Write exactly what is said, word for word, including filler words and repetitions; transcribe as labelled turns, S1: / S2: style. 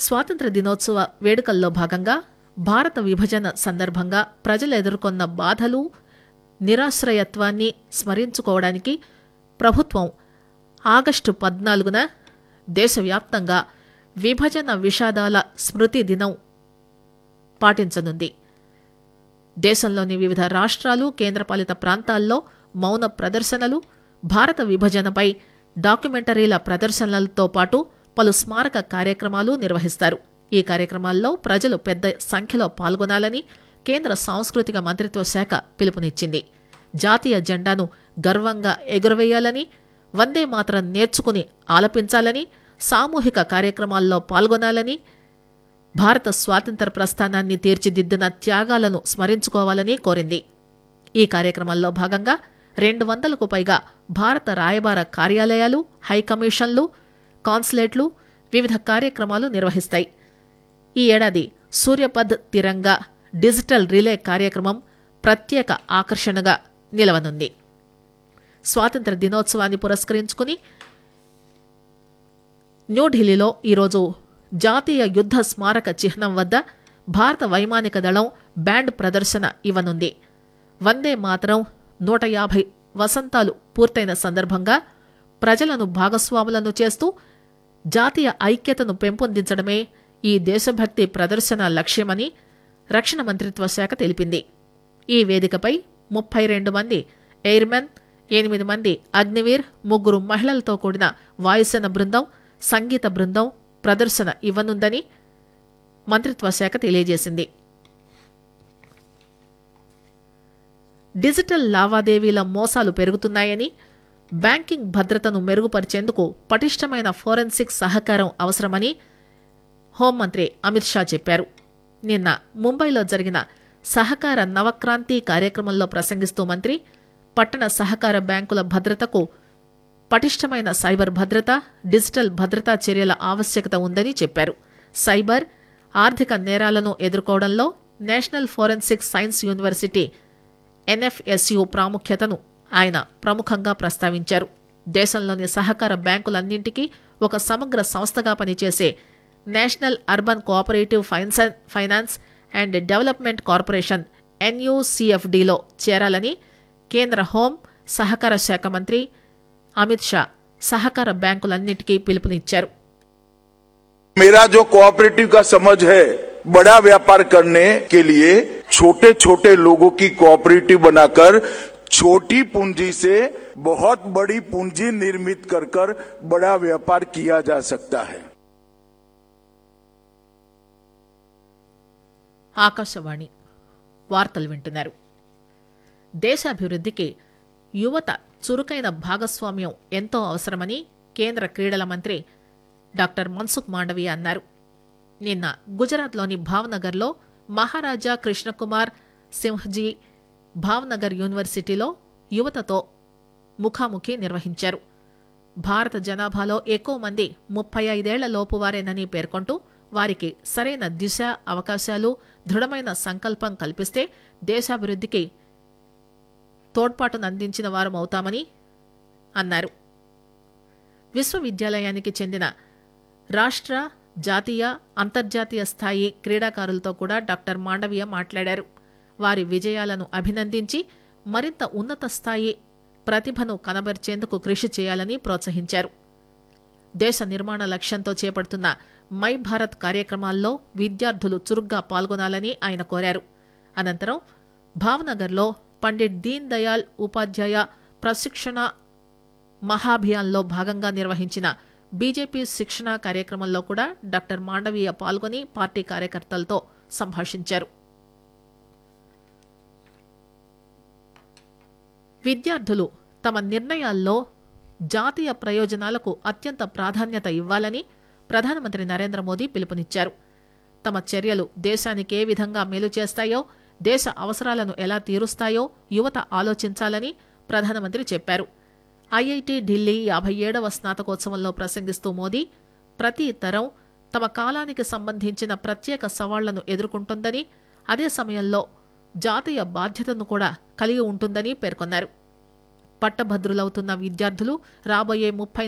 S1: స్వాతంత్ర దినోత్సవ వేడుకల్లో భాగంగా భారత విభజన సందర్భంగా ప్రజలు ఎదుర్కొన్న బాధలు, నిరాశ్రయత్వాన్ని స్మరించుకోవడానికి ప్రభుత్వం ఆగస్టు పద్నాలుగున దేశవ్యాప్తంగా విభజన విషాదాల స్మృతి దినం పాటించనుంది. దేశంలోని వివిధ రాష్ట్రాలు, కేంద్రపాలిత ప్రాంతాల్లో మౌన ప్రదర్శనలు, భారత విభజనపై డాక్యుమెంటరీల ప్రదర్శనలతో పాటు పలు స్మారక కార్యక్రమాలు నిర్వహిస్తారు. ఈ కార్యక్రమాల్లో ప్రజలు పెద్ద సంఖ్యలో పాల్గొనాలని కేంద్ర సాంస్కృతిక మంత్రిత్వ శాఖ పిలుపునిచ్చింది. జాతీయ జెండాను గర్వంగా ఎగురవేయాలని, వందే మాతరం నేర్చుకుని ఆలపించాలని, సామూహిక కార్యక్రమాల్లో పాల్గొనాలని, భారత స్వాతంత్ర ప్రస్థానాన్ని తీర్చిదిద్దిన త్యాగాలను స్మరించుకోవాలని కోరింది. ఈ కార్యక్రమంలో భాగంగా రెండు వందలకు పైగా భారత రాయబార కార్యాలయాలు, హైకమిషన్లు, కాన్సులేట్లు వివిధ కార్యక్రమాలు నిర్వహిస్తాయి. ఈ ఏడాది సూర్యపథ్ తిరంగా డిజిటల్ రిలే కార్యక్రమం ప్రత్యేక ఆకర్షణగా నిలవనుంది. స్వాతంత్ర దినోత్సవాన్ని పురస్కరించుకుని న్యూఢిల్లీలో ఈరోజు జాతీయ యుద్ధ స్మారక చిహ్నం వద్ద భారత వైమానిక దళం బ్యాండ్ ప్రదర్శన ఇవ్వనుంది. వందే మాతరం నూట యాభై వసంతాలు పూర్తయిన సందర్భంగా ప్రజలను భాగస్వాములను చేస్తూ జాతీయ ఐక్యతను పెంపొందించడమే ఈ దేశభక్తి ప్రదర్శన లక్ష్యమని రక్షణ మంత్రిత్వ శాఖ తెలిపింది. ఈ వేదికపై ముప్పై రెండు మంది ఎయిర్మెన్, ఎనిమిది మంది అగ్నివీర్, ముగ్గురు మహిళలతో కూడిన వాయుసేన బృందం, సంగీత బృందం ప్రదర్శన ఇవ్వనుందని మంత్రిత్వ శాఖ తెలియజేసింది. డిజిటల్ లావాదేవీల మోసాలు పెరుగుతున్నాయని, బ్యాంకింగ్ భద్రతను మెరుగుపరిచేందుకు పటిష్టమైన ఫోరెన్సిక్ సహకారం అవసరమని హోంమంత్రి అమిత్ షా చెప్పారు. నిన్న ముంబైలో జరిగిన సహకార నవక్రాంతి కార్యక్రమంలో ప్రసంగిస్తూ మంత్రి పట్టణ సహకార బ్యాంకుల భద్రతకు పటిష్టమైన సైబర్ భద్రత, డిజిటల్ భద్రతా చర్యల ఆవశ్యకత ఉందని చెప్పారు. సైబర్, ఆర్థిక నేరాలను ఎదుర్కోవడంలో national forensic science university NFSU ప్రాముఖ్యతను ఆయన ప్రముఖంగా ప్రస్తావించారు. దేశంలోని సహకార బ్యాంకులన్నింటికీ ఒక సమగ్ర సంస్థగా పనిచేసే national urban cooperative finance and development corporation ఎన్యూసీఎఫ్డీలో చేరాలని కేంద్ర హోం, సహకార శాఖ మంత్రి అమిత్ షా సహకార బ్యాంకులన్నింటికీ పిలుపునిచ్చారు.
S2: मेरा जो कोऑपरेटिव का समझ है, बड़ा व्यापार करने के लिए छोटे छोटे लोगों की कोऑपरेटिव बनाकर छोटी पूंजी से बहुत बड़ी पूंजी निर्मित कर कर बड़ा व्यापार किया जा सकता है.
S1: ఆకాశవాణి వార్తలు వింటున్నారు. దేశాభివృద్ధికి యువత చురుకైన భాగస్వామ్యం ఎంతో అవసరమని కేంద్ర క్రీడల మంత్రి డాక్టర్ మన్సుఖ్ మాండవీయ అన్నారు. నిన్న గుజరాత్లోని భావ్నగర్లో మహారాజా కృష్ణకుమార్ సింహ్జీ భావ్నగర్ యూనివర్సిటీలో యువతతో ముఖాముఖి నిర్వహించారు. భారత జనాభాలో ఎక్కువ మంది ముప్పై ఐదేళ్ల లోపు వారేనని పేర్కొంటూ వారికి సరైన దిశ, అవకాశాలు, దృఢమైన సంకల్పం కల్పిస్తే దేశాభివృద్ధికి తోడ్పాటునందించిన వారమవుతామని అన్నారు. విశ్వవిద్యాలయానికి చెందిన రాష్ట్ర, జాతీయ, అంతర్జాతీయ స్థాయి క్రీడాకారులతో కూడా డాక్టర్ మాండవీయ మాట్లాడారు. వారి విజయాలను అభినందించి మరింత ఉన్నత స్థాయి ప్రతిభను కనబర్చేందుకు కృషి చేయాలని ప్రోత్సహించారు. దేశ నిర్మాణ లక్ష్యంతో చేపడుతున్న మై భారత్ కార్యక్రమాల్లో విద్యార్థులు చురుగ్గా పాల్గొనాలని ఆయన కోరారు. అనంతరం భావ్నగర్లో పండిట్ దీన్ దయాళ్ ఉపాధ్యాయ ప్రశిక్షణ మహాభియాన్లో భాగంగా నిర్వహించిన బీజేపీ శిక్షణ కార్యక్రమంలో కూడా డాక్టర్ మాండవీయ పాల్గొని పార్టీ కార్యకర్తలతో సంభాషించారు. విద్యార్థులు తమ నిర్ణయాల్లో జాతీయ ప్రయోజనాలకు అత్యంత ప్రాధాన్యత ఇవ్వాలని ప్రధానమంత్రి నరేంద్ర మోదీ పిలుపునిచ్చారు. తమ చర్యలు దేశానికి ఏ విధంగా మేలు చేస్తాయో, దేశ అవసరాలను ఎలా తీరుస్తాయో యువత ఆలోచించాలని ప్రధానమంత్రి చెప్పారు. ఐఐటి ఢిల్లీ యాభై ఏడవ స్నాతకోత్సవంలో ప్రసంగిస్తూ మోదీ ప్రతి తరం తమ కాలానికి సంబంధించిన ప్రత్యేక సవాళ్లను ఎదుర్కొంటుందని, అదే సమయంలో జాతీయ బాధ్యతను కూడా కలిగి ఉంటుందని పేర్కొన్నారు. పట్టభద్రులవుతున్న విద్యార్థులు రాబోయే ముప్పై